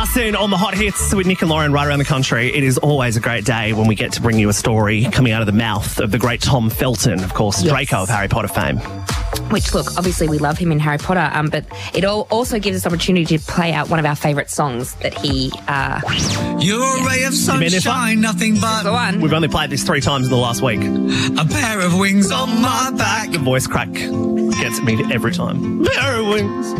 Listen, on the Hot Hits with Nick and Lauren right around the country, it is always a great day when we get to bring you a story coming out of the mouth of the great Tom Felton, of course, Yes. Draco of Harry Potter fame. Which, look, obviously we love him in Harry Potter, but it also gives us opportunity to play out one of our favourite songs that he... You're a ray of sunshine, nothing but the one. We've only played this 3 times in the last week. a pair of wings on my back. The voice crack gets me every time. Pair of wings.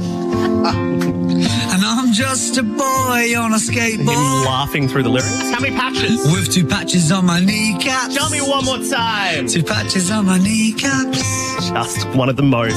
And I'm just a boy on a Him skateboard laughing through the lyrics. How many patches? with 2 patches on my kneecaps. Tell me one more time. 2 patches on my kneecaps. Just one of the most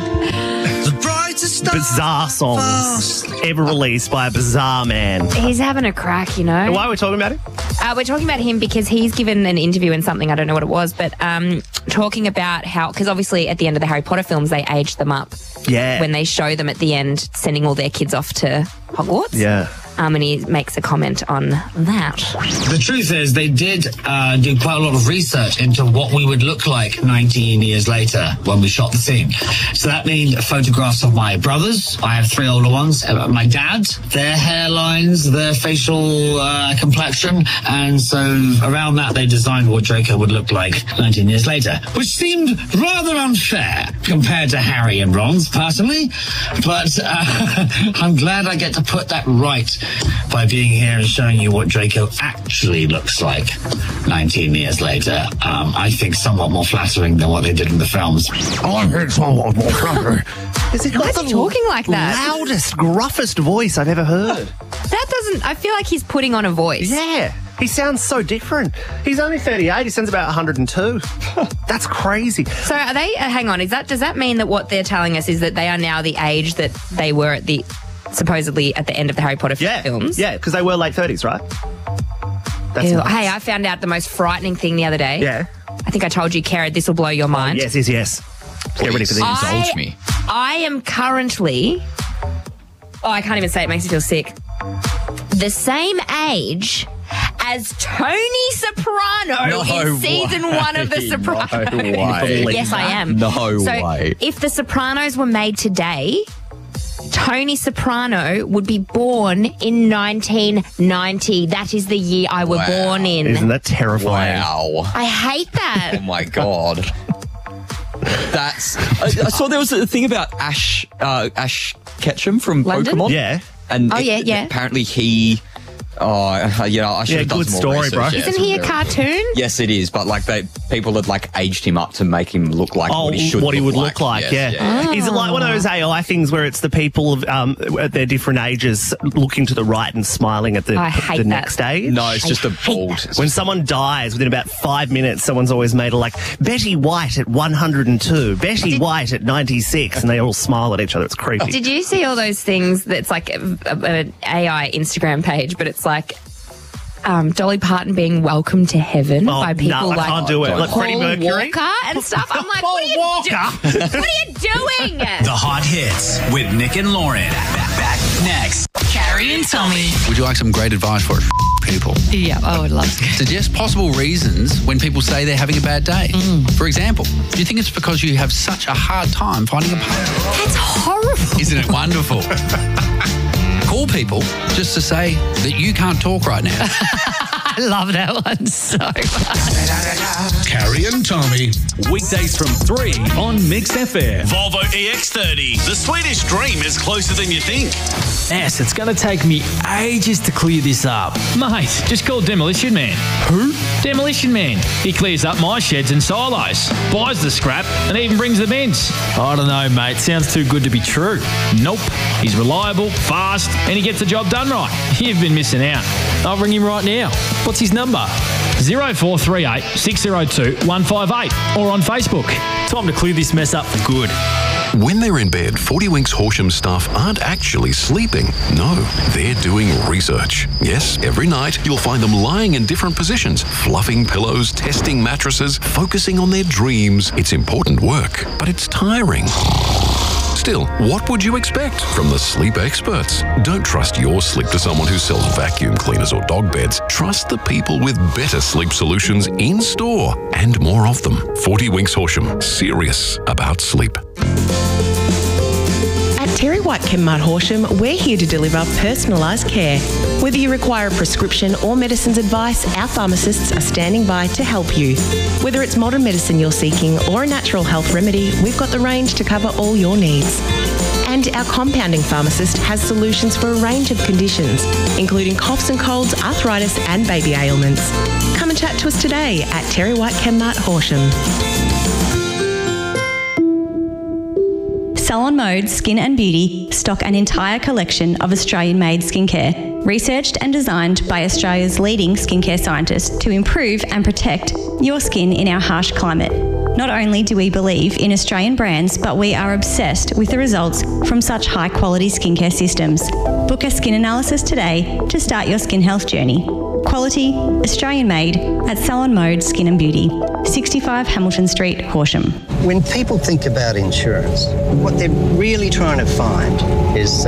The brightest star bizarre songs ever released by a bizarre man. He's having a crack, you know. Why are we talking about him? We're talking about him because he's given an interview in something, I don't know what it was, but talking about how, because obviously at the end of the Harry Potter films, they aged them up. Yeah. When they show them at the end, sending all their kids off to Hogwarts. Yeah. And he makes a comment on that. The truth is, they did do quite a lot of research into what we would look like 19 years later when we shot the scene. So that means photographs of my brothers. I have 3 older ones. My dad, their hairlines, their facial complexion. And so around that, they designed what Draco would look like 19 years later, which seemed rather unfair compared to Harry and Ron's, personally. But I'm glad I get to put that right by being here and showing you what Draco actually looks like 19 years later. I think somewhat more flattering than what they did in the films. I think somewhat more flattering. Is he got Why is he talking like that? loudest, gruffest voice I've ever heard? That doesn't... I feel like he's putting on a voice. Yeah. He sounds so different. He's only 38. He sounds about 102. That's crazy. So are they... hang on. Does that mean that what they're telling us is that they are now the age that they were at the... supposedly at the end of the Harry Potter films? Yeah, because they were late 30s, right? That's Ew. nice. Hey, I found out the most frightening thing the other day. Yeah. I think I told you, Kara, this will blow your mind. Yes. Get ready for these. Indulge me. I am currently... Oh, I can't even say it. Makes me feel sick. The same age as Tony Soprano in season 1 of The Sopranos. No way. Yes, I am. No so way. If The Sopranos were made today... Tony Soprano would be born in 1990. That is the year I was born in. Isn't that terrifying? Wow. I hate that. Oh my God. That's. I saw there was a thing about Ash Ketchum from London? Pokemon. Yeah. And yeah. apparently he. I should have done good some more story, bro. research. Yeah, Isn't he a cartoon? Yes, it is. But like people had like aged him up to make him look like what he should. What he would look like, Yes, yeah. Is it like one of those AI things where it's the people of, at their different ages looking to the right and smiling at the I hate that. next age? No, it's just a hate bald. that. it's When just- someone dies, within about 5 minutes, someone's always made a like, Betty White at 102, Betty White at 96, and they all smile at each other. It's creepy. Did you see all those things that's like an AI Instagram page, but it's like Dolly Parton being welcomed to heaven by people no, I like can't do it. Like Paul Freddie Mercury. Walker and stuff. I'm like, what are you doing? The Hot Hits with Nick and Lauren. Back next. Carrie and Tommy. Would you like some great advice for people? Yeah, I would love to. Suggest possible reasons when people say they're having a bad day. For example, do you think it's because you have such a hard time finding a partner? That's horrible. Isn't it wonderful? Call people just to say that you can't talk right now. I love that one so much. Carrie and Tommy. Weekdays from 3 on Mix FM. Volvo EX30. The Swedish dream is closer than you think. Yes, it's going to take me ages to clear this up. Mate, just call Demolition Man. Who? Demolition Man. He clears up my sheds and silos, buys the scrap, and even brings the bins. I don't know, mate. Sounds too good to be true. Nope. He's reliable, fast, and he gets the job done right. You've been missing out. I'll ring him right now. What's his number? 0438 602 158 or on Facebook. Time to clear this mess up for good. When they're in bed, 40 Winks Horsham staff aren't actually sleeping. No, they're doing research. Yes, every night you'll find them lying in different positions, fluffing pillows, testing mattresses, focusing on their dreams. It's important work, but it's tiring. Still, what would you expect from the sleep experts? Don't trust your sleep to someone who sells vacuum cleaners or dog beds. Trust the people with better sleep solutions in store and more of them. 40 Winks Horsham, serious about sleep. At Terry White White Chemmart Horsham, we're here to deliver personalised care. Whether you require a prescription or medicines advice, our pharmacists are standing by to help you. Whether it's modern medicine you're seeking or a natural health remedy, we've got the range to cover all your needs. And our compounding pharmacist has solutions for a range of conditions, including coughs and colds, arthritis and baby ailments. Come and chat to us today at Terry White Chemmart Horsham. Salon Mode Skin and Beauty stock an entire collection of Australian-made skincare, researched and designed by Australia's leading skincare scientists to improve and protect your skin in our harsh climate. Not only do we believe in Australian brands, but we are obsessed with the results from such high-quality skincare systems. Book a skin analysis today to start your skin health journey. Quality, Australian-made at Salon Mode Skin and Beauty, 65 Hamilton Street, Horsham. When people think about insurance, what they're really trying to find is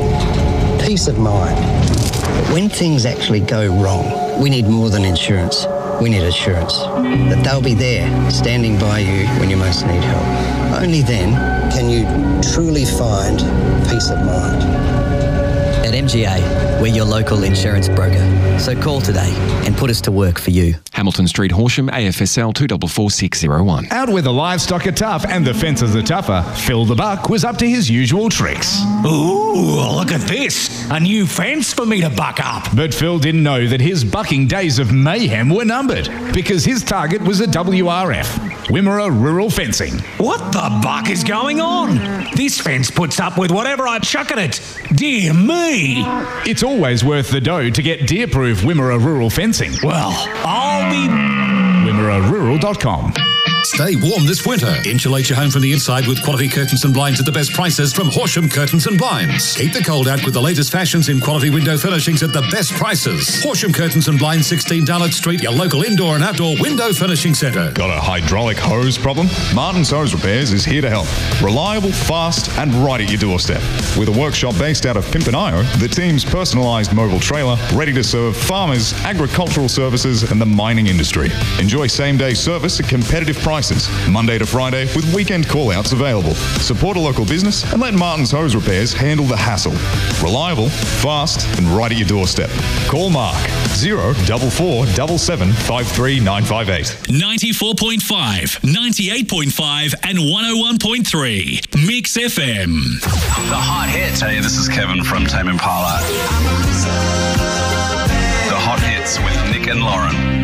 peace of mind. But when things actually go wrong, we need more than insurance. We need assurance that they'll be there, standing by you when you most need help. Only then can you truly find peace of mind. At MGA, we're your local insurance broker. So call today and put us to work for you. Hamilton Street, Horsham, AFSL 244601. Out where the livestock are tough and the fences are tougher, Phil the Buck was up to his usual tricks. Ooh, look at this. A new fence for me to buck up. But Phil didn't know that his bucking days of mayhem were numbered because his target was a WRF, Wimmera Rural Fencing. What the buck is going on? This fence puts up with whatever I chuck at it. Dear me. It's always worth the dough to get deer-proof Wimmera Rural Fencing. Well, I'll be... WimmeraRural.com. Stay warm this winter. Insulate your home from the inside with quality curtains and blinds at the best prices from Horsham Curtains and Blinds. Keep the cold out with the latest fashions in quality window furnishings at the best prices. Horsham Curtains and Blinds, 16 Darlot Street, your local indoor and outdoor window furnishing centre. Got a hydraulic hose problem? Martin's Hose Repairs is here to help. Reliable, fast and right at your doorstep. With a workshop based out of Pimpernio, the team's personalised mobile trailer ready to serve farmers, agricultural services and the mining industry. Enjoy same-day service at competitive prices, Monday to Friday with weekend call-outs available. Support a local business and let Martin's Hose Repairs handle the hassle. Reliable, fast and right at your doorstep. Call Mark 0447 753 958. 94.5, 98.5 and 101.3 Mix FM. The hot hits. Hey, this is Kevin from Tame Impala. The hot hits with Nick and Lauren.